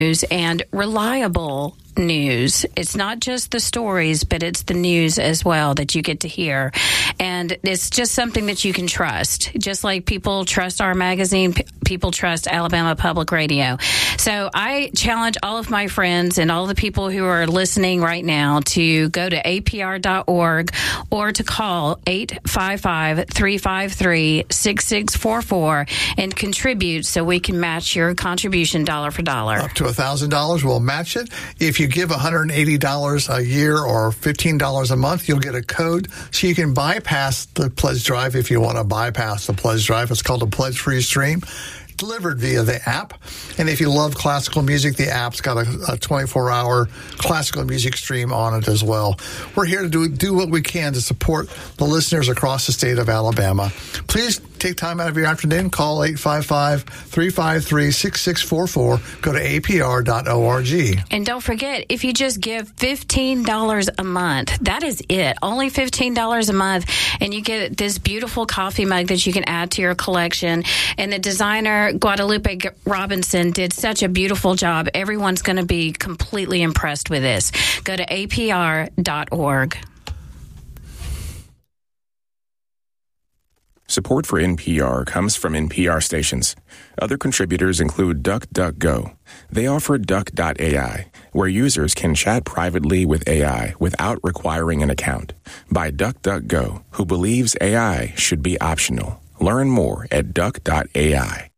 and reliable news. It's not just the stories, but it's the news as well that you get to hear. And it's just something that you can trust. Just like people trust our magazine, people trust Alabama Public Radio. So I challenge all of my friends and all the people who are listening right now to go to apr.org or to call 855-353-6644 and contribute so we can match your contribution dollar for dollar. Up to $1,000, we'll match it. If you give $180 a year or $15 a month, you'll get a code so you can bypass the pledge drive if you want to bypass the pledge drive. It's called a pledge-free stream, delivered via the app. And if you love classical music, the app's got a 24-hour classical music stream on it as well. We're here to do what we can to support the listeners across the state of Alabama. Please take time out of your afternoon. Call 855-353-6644. Go to apr.org. And don't forget, if you just give $15 a month, that is it. Only $15 a month, and you get this beautiful coffee mug that you can add to your collection. And the designer, Guadalupe Robinson, did such a beautiful job. Everyone's going to be completely impressed with this. Go to apr.org. Support for NPR comes from NPR stations. Other contributors include DuckDuckGo. They offer Duck.ai, where users can chat privately with AI without requiring an account. By DuckDuckGo, who believes AI should be optional. Learn more at Duck.ai.